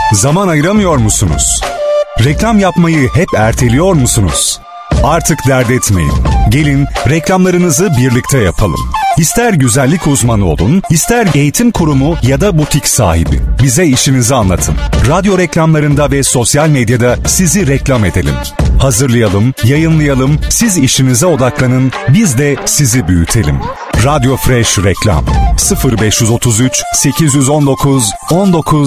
Zaman ayıramıyor musunuz? Reklam yapmayı hep erteliyor musunuz? Artık dert etmeyin. Gelin reklamlarınızı birlikte yapalım. İster güzellik uzmanı olun, ister eğitim kurumu ya da butik sahibi. Bize işinizi anlatın. Radyo reklamlarında ve sosyal medyada sizi reklam edelim. Hazırlayalım, yayınlayalım, siz işinize odaklanın, biz de sizi büyütelim. Radyo Fresh Reklam 0533 819 19